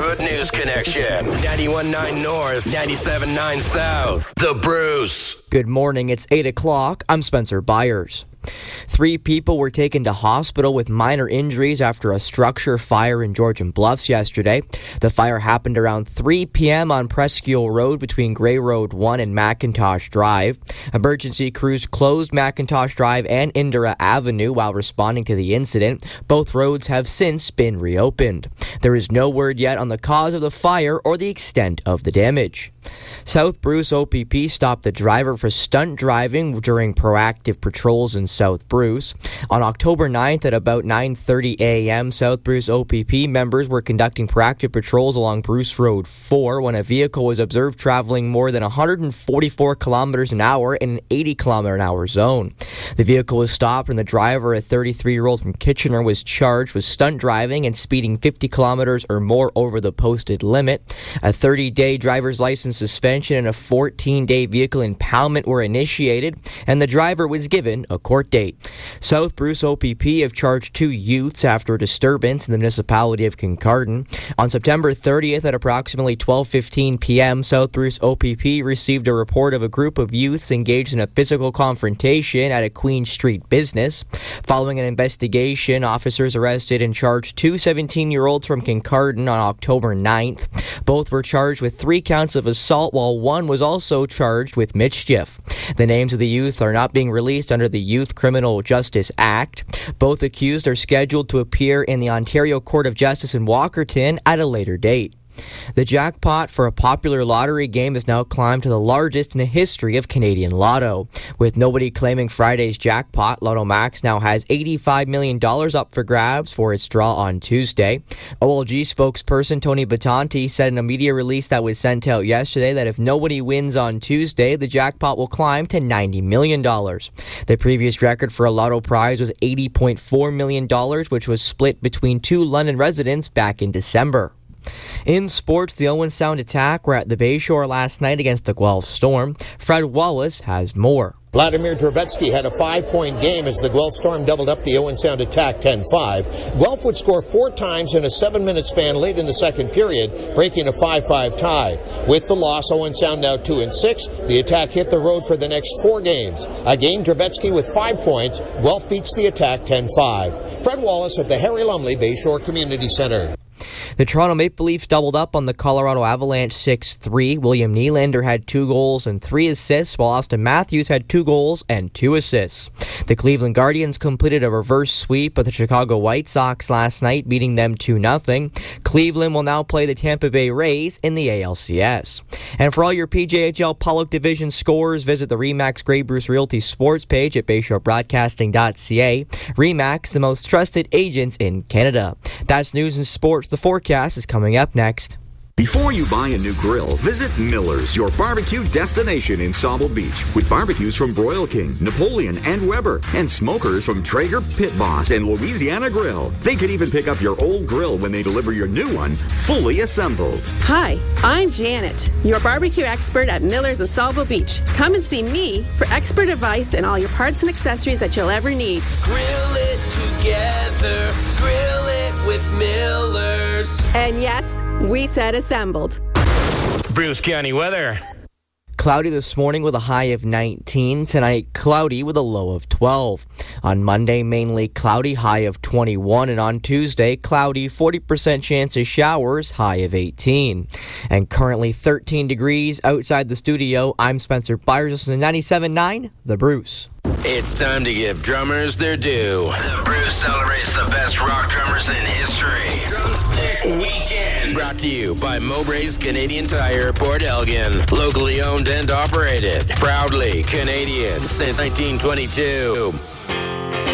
Good News Connection. 91.9 North, 97.9 South. The Bruce. Good morning. It's 8 o'clock. I'm Spencer Byers. 3 people were taken to hospital with minor injuries after a structure fire in Georgian Bluffs yesterday. The fire happened around 3 p.m. on Presqu'île Road between Grey Road 1 and McIntosh Drive. Emergency crews closed McIntosh Drive and Indira Avenue while responding to the incident. Both roads have since been reopened. There is no word yet on the cause of the fire or the extent of the damage. South Bruce OPP stopped the driver for stunt driving during proactive patrols in South Bruce. On October 9th at about 9:30 a.m., South Bruce OPP members were conducting proactive patrols along Bruce Road 4 when a vehicle was observed traveling more than 144 kilometers an hour in an 80 kilometer an hour zone. The vehicle was stopped and the driver, a 33-year-old from Kitchener, was charged with stunt driving and speeding 50 kilometers or more over the posted limit. A 30-day driver's license suspension and a 14-day vehicle impoundment were initiated, and the driver was given a court date. South Bruce OPP have charged 2 youths after a disturbance in the municipality of Kincardine. On September 30th at approximately 12:15 p.m., South Bruce OPP received a report of a group of youths engaged in a physical confrontation at a Queen Street business. Following an investigation, officers arrested and charged 2 17-year-olds from Kincardine on October 9th. Both were charged with 3 counts of assault, while one was also charged with mischief. The names of the youth are not being released under the Youth Criminal Justice Act. Both accused are scheduled to appear in the Ontario Court of Justice in Walkerton at a later date. The jackpot for a popular lottery game has now climbed to the largest in the history of Canadian Lotto. With nobody claiming Friday's jackpot, Lotto Max now has $85 million up for grabs for its draw on Tuesday. OLG spokesperson Tony Batanti said in a media release that was sent out yesterday that if nobody wins on Tuesday, the jackpot will climb to $90 million. The previous record for a Lotto prize was $80.4 million, which was split between 2 London residents back in December. In sports, the Owen Sound Attack were at the Bayshore last night against the Guelph Storm. Fred Wallace has more. Vladimir Drevetsky had a 5-point game as the Guelph Storm doubled up the Owen Sound Attack 10-5. Guelph would score 4 times in a 7-minute span late in the second period, breaking a 5-5 tie. With the loss, Owen Sound now 2-6. The Attack hit the road for the next 4 games. Again, Drevetsky with 5 points. Guelph beats the Attack 10-5. Fred Wallace at the Harry Lumley Bayshore Community Centre. The Toronto Maple Leafs doubled up on the Colorado Avalanche 6-3. William Nylander had 2 goals and 3 assists, while Austin Matthews had 2 goals and 2 assists. The Cleveland Guardians completed a reverse sweep of the Chicago White Sox last night, beating them 2-0. Cleveland will now play the Tampa Bay Rays in the ALCS. And for all your PJHL Pollock Division scores, visit the RE/MAX Grey Bruce Realty sports page at BayshoreBroadcasting.ca. RE/MAX, the most trusted agents in Canada. That's news and sports. The forecast is coming up next. Before you buy a new grill, visit Miller's, your barbecue destination in Sauble Beach, with barbecues from Broil King, Napoleon, and Weber, and smokers from Traeger, Pit Boss, and Louisiana Grill. They can even pick up your old grill when they deliver your new one, fully assembled. Hi, I'm Janet, your barbecue expert at Miller's in Sauble Beach. Come and see me for expert advice and all your parts and accessories that you'll ever need. Grill it together, grill it with Miller's. And yes, we said assembled. Bruce County weather. Cloudy this morning with a high of 19. Tonight, cloudy with a low of 12. On Monday, mainly cloudy, high of 21. And on Tuesday, cloudy, 40% chance of showers, high of 18. And currently 13 degrees outside the studio. I'm Spencer Byers. This is 97.9, The Bruce. It's time to give drummers their due. The Bruce celebrates the best rock drummers in history. Drumstick Weekend. Brought to you by Mowbray's Canadian Tire, Port Elgin. Locally owned and operated. Proudly Canadian since 1922.